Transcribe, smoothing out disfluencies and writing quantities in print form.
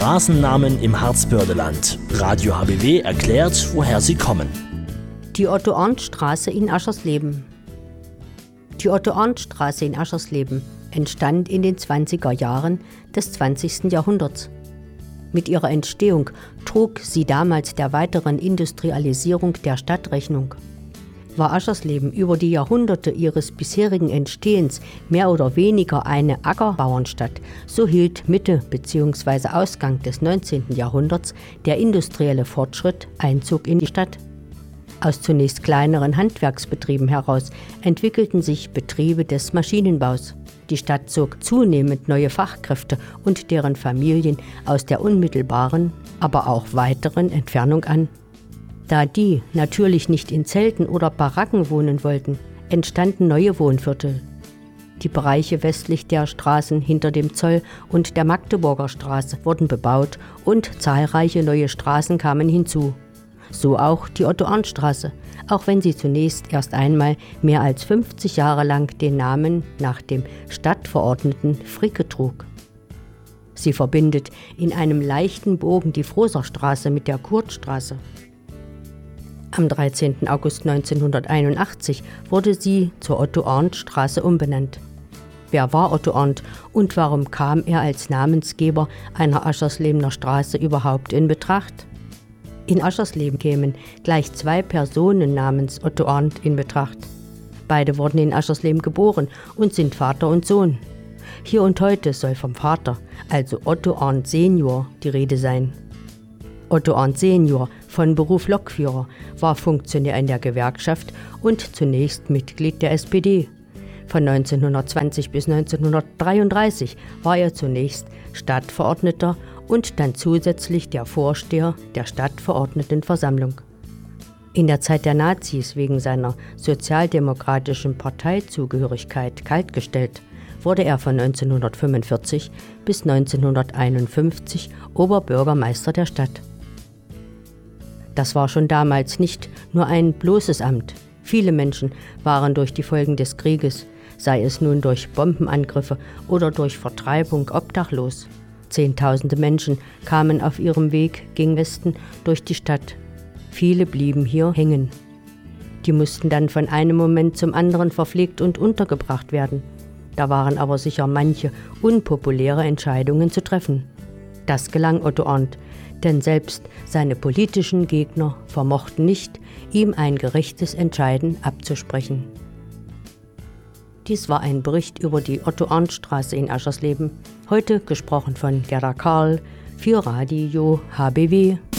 Straßennamen im Harzbördeland. Radio HBW erklärt, woher sie kommen. Die Otto-Arndt-Straße in Aschersleben. Die Otto-Arndt-Straße in Aschersleben entstand in den 20er Jahren des 20. Jahrhunderts. Mit ihrer Entstehung trug sie damals der weiteren Industrialisierung der Stadt Rechnung. War Aschersleben über die Jahrhunderte ihres bisherigen Entstehens mehr oder weniger eine Ackerbauernstadt, so hielt Mitte bzw. Ausgang des 19. Jahrhunderts der industrielle Fortschritt Einzug in die Stadt. Aus zunächst kleineren Handwerksbetrieben heraus entwickelten sich Betriebe des Maschinenbaus. Die Stadt zog zunehmend neue Fachkräfte und deren Familien aus der unmittelbaren, aber auch weiteren Entfernung an. Da die natürlich nicht in Zelten oder Baracken wohnen wollten, entstanden neue Wohnviertel. Die Bereiche westlich der Straßen hinter dem Zoll und der Magdeburger Straße wurden bebaut und zahlreiche neue Straßen kamen hinzu. So auch die Otto-Arndt-Straße, auch wenn sie zunächst erst einmal mehr als 50 Jahre lang den Namen nach dem Stadtverordneten Fricke trug. Sie verbindet in einem leichten Bogen die Froserstraße mit der Kurtstraße. Am 13. August 1981 wurde sie zur Otto-Arndt-Straße umbenannt. Wer war Otto Arndt und warum kam er als Namensgeber einer Ascherslebener Straße überhaupt in Betracht? In Aschersleben kämen gleich zwei Personen namens Otto Arndt in Betracht. Beide wurden in Aschersleben geboren und sind Vater und Sohn. Hier und heute soll vom Vater, also Otto Arndt Senior, die Rede sein. Otto Arndt Senior, von Beruf Lokführer, war Funktionär in der Gewerkschaft und zunächst Mitglied der SPD. Von 1920 bis 1933 war er zunächst Stadtverordneter und dann zusätzlich der Vorsteher der Stadtverordnetenversammlung. In der Zeit der Nazis wegen seiner sozialdemokratischen Parteizugehörigkeit kaltgestellt, wurde er von 1945 bis 1951 Oberbürgermeister der Stadt. Das war schon damals nicht nur ein bloßes Amt. Viele Menschen waren durch die Folgen des Krieges, sei es nun durch Bombenangriffe oder durch Vertreibung, obdachlos. Zehntausende Menschen kamen auf ihrem Weg gegen Westen durch die Stadt. Viele blieben hier hängen. Die mussten dann von einem Moment zum anderen verpflegt und untergebracht werden. Da waren aber sicher manche unpopuläre Entscheidungen zu treffen. Das gelang Otto Arndt, denn selbst seine politischen Gegner vermochten nicht, ihm ein gerechtes Entscheiden abzusprechen. Dies war ein Bericht über die Otto-Arndt-Straße in Aschersleben, heute gesprochen von Gerda Karl für Radio HBW.